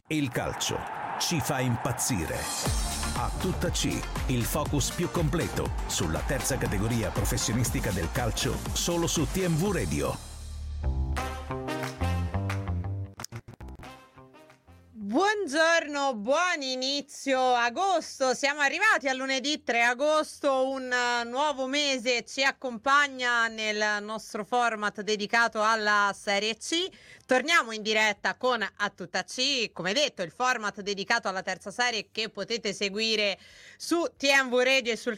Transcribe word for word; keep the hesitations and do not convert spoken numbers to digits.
Il calcio ci fa impazzire. A tutta C, il focus più completo sulla terza categoria professionistica del calcio, solo su T M V Radio. Buongiorno, buon inizio agosto, siamo arrivati al lunedì tre agosto, un nuovo mese ci accompagna nel nostro format dedicato alla Serie C. Torniamo in diretta con A Tutta C, come detto il format dedicato alla terza serie che potete seguire su T M V Radio e sul